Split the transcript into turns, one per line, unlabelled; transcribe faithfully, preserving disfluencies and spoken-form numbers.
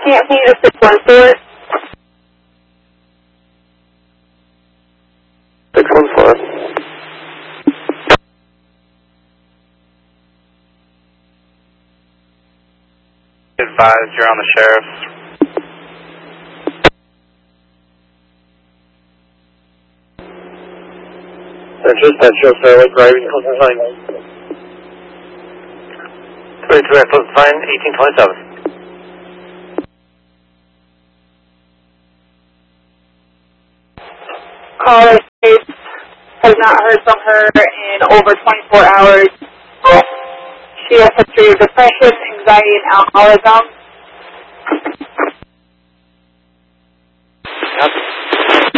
Can't see the six one four.
six one four.
Advised you're on the sheriff's.
Just that show Fairway driving close sign.
twenty-two at close sign, eighteen twenty-seven.
Caller states has not heard from her in over twenty-four hours. She has a history of depression, anxiety, and alcoholism.
Copy.